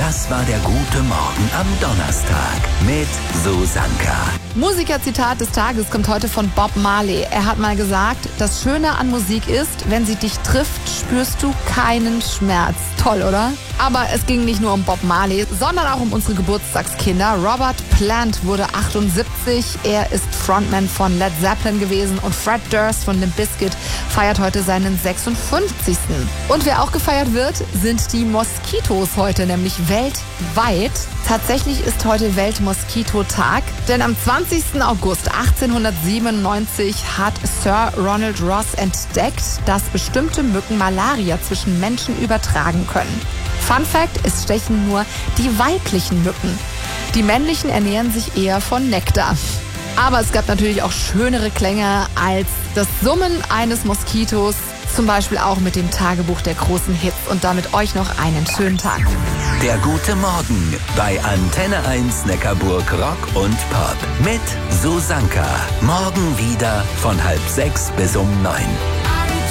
Das war der gute Morgen am Donnerstag mit Susanka. Musikerzitat des Tages kommt heute von Bob Marley. Er hat mal gesagt, das Schöne an Musik ist, wenn sie dich trifft, spürst du keinen Schmerz. Toll, oder? Aber es ging nicht nur um Bob Marley, sondern auch um unsere Geburtstagskinder. Robert Plant wurde 78. Er ist Frontman von Led Zeppelin gewesen und Fred Durst von Limp Bizkit feiert heute seinen 56. Und wer auch gefeiert wird, sind die Moskitos heute, nämlich weltweit. Tatsächlich ist heute Weltmoskitotag, denn am 20. August 1897 hat Sir Ronald Ross entdeckt, dass bestimmte Mücken Malaria zwischen Menschen übertragen können. Fun Fact, es stechen nur die weiblichen Mücken. Die männlichen ernähren sich eher von Nektar. Aber es gab natürlich auch schönere Klänge als das Summen eines Moskitos, zum Beispiel auch mit dem Tagebuch der großen Hits. Und damit euch noch einen schönen Tag. Der gute Morgen bei Antenne 1 Neckarburg Rock und Pop mit Susanka. Morgen wieder von 5:30 bis um 9.